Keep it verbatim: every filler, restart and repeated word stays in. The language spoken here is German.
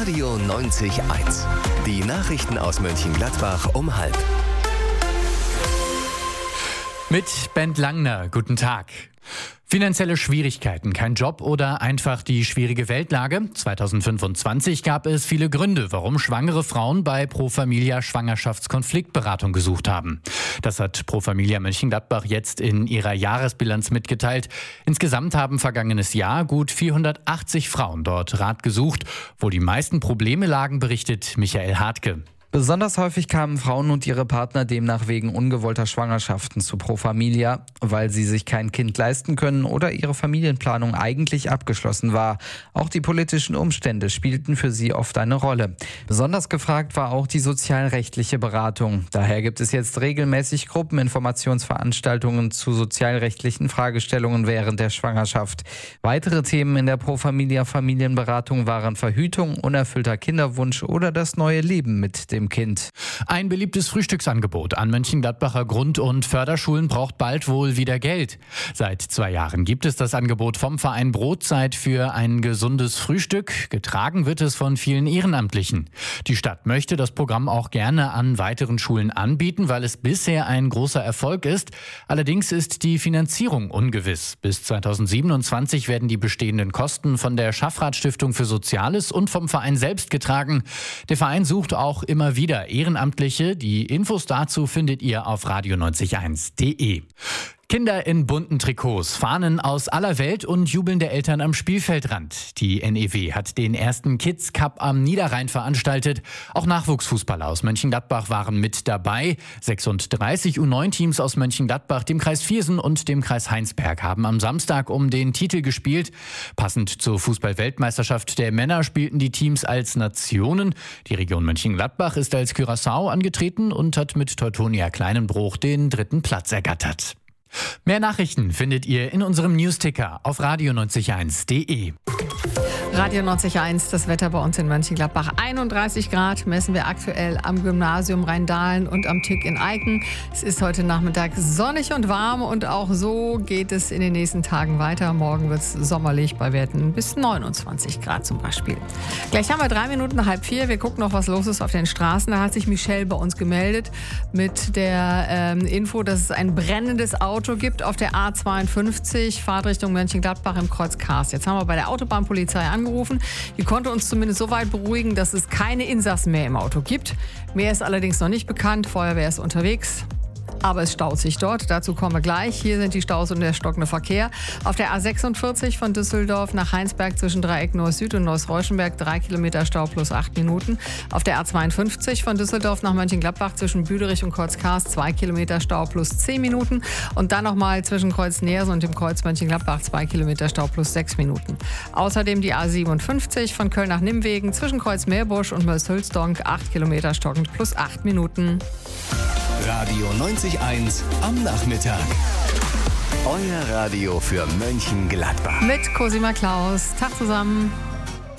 Radio neunzig Komma eins. Die Nachrichten aus Mönchengladbach um halb. Mit Bent Langner, guten Tag. Finanzielle Schwierigkeiten, kein Job oder einfach die schwierige Weltlage? zweitausendfünfundzwanzig gab es viele Gründe, warum schwangere Frauen bei Pro Familia Schwangerschaftskonfliktberatung gesucht haben. Das hat Pro Familia Mönchengladbach jetzt in ihrer Jahresbilanz mitgeteilt. Insgesamt haben vergangenes Jahr gut vierhundertachtzig Frauen dort Rat gesucht. Wo die meisten Probleme lagen, berichtet Michael Hartke. Besonders häufig kamen Frauen und ihre Partner demnach wegen ungewollter Schwangerschaften zu Pro Familia, weil sie sich kein Kind leisten können oder ihre Familienplanung eigentlich abgeschlossen war. Auch die politischen Umstände spielten für sie oft eine Rolle. Besonders gefragt war auch die sozialrechtliche Beratung. Daher gibt es jetzt regelmäßig Gruppeninformationsveranstaltungen zu sozialrechtlichen Fragestellungen während der Schwangerschaft. Weitere Themen in der Pro Familia Familienberatung waren Verhütung, unerfüllter Kinderwunsch oder das neue Leben mit dem Kind. Ein beliebtes Frühstücksangebot an Mönchengladbacher Grund- und Förderschulen braucht bald wohl wieder Geld. Seit zwei Jahren gibt es das Angebot vom Verein Brotzeit für ein gesundes Frühstück. Getragen wird es von vielen Ehrenamtlichen. Die Stadt möchte das Programm auch gerne an weiteren Schulen anbieten, weil es bisher ein großer Erfolg ist. Allerdings ist die Finanzierung ungewiss. Bis zweitausendsiebenundzwanzig werden die bestehenden Kosten von der Schaffrath-Stiftung für Soziales und vom Verein selbst getragen. Der Verein sucht auch immer wieder Ehrenamtliche. Die Infos dazu findet ihr auf radio neunzig Komma eins punkt de. Kinder in bunten Trikots, Fahnen aus aller Welt und jubelnde Eltern am Spielfeldrand. Die N E W hat den ersten Kids Cup am Niederrhein veranstaltet. Auch Nachwuchsfußballer aus Mönchengladbach waren mit dabei. sechsunddreißig U neun Teams aus Mönchengladbach, dem Kreis Viersen und dem Kreis Heinsberg haben am Samstag um den Titel gespielt. Passend zur Fußball-Weltmeisterschaft der Männer spielten die Teams als Nationen. Die Region Mönchengladbach ist als Curaçao angetreten und hat mit Teutonia Kleinenbruch den dritten Platz ergattert. Mehr Nachrichten findet ihr in unserem Newsticker auf radio neunzig Komma eins punkt de. Radio neunzig Komma eins, das Wetter bei uns in Mönchengladbach. einunddreißig Grad messen wir aktuell am Gymnasium Rheindahlen und am T I C in Eiken. Es ist heute Nachmittag sonnig und warm und auch so geht es in den nächsten Tagen weiter. Morgen wird es sommerlich bei Werten bis neunundzwanzig Grad zum Beispiel. Gleich haben wir drei Minuten halb vier. Wir gucken noch, was los ist auf den Straßen. Da hat sich Michelle bei uns gemeldet mit der ähm, Info, dass es ein brennendes Auto gibt auf der A zweiundfünfzig, Fahrtrichtung Mönchengladbach im Kreuz Kars. Jetzt haben wir bei der Autobahnpolizei angerufen. Die konnte uns zumindest so weit beruhigen, dass es keine Insassen mehr im Auto gibt. Mehr ist allerdings noch nicht bekannt. Feuerwehr ist unterwegs. Aber es staut sich dort. Dazu kommen wir gleich. Hier sind die Staus und der stockende Verkehr. Auf der A sechsundvierzig von Düsseldorf nach Heinsberg zwischen Dreieck Neuss-Süd und Neuss-Reuschenberg drei Kilometer Stau plus acht Minuten. Auf der A zweiundfünfzig von Düsseldorf nach Mönchengladbach zwischen Büderich und Kreuz Kars zwei Kilometer Stau plus zehn Minuten. Und dann nochmal zwischen Kreuz Neersen und dem Kreuz Mönchengladbach zwei Kilometer Stau plus sechs Minuten. Außerdem die A siebenundfünfzig von Köln nach Nimwegen zwischen Kreuz Meerbusch und Mörs-Hülsdonk acht Kilometer stockend plus acht Minuten. Radio neunzig Komma eins am Nachmittag. Euer Radio für Mönchengladbach. Mit Cosima Klaus. Tag zusammen.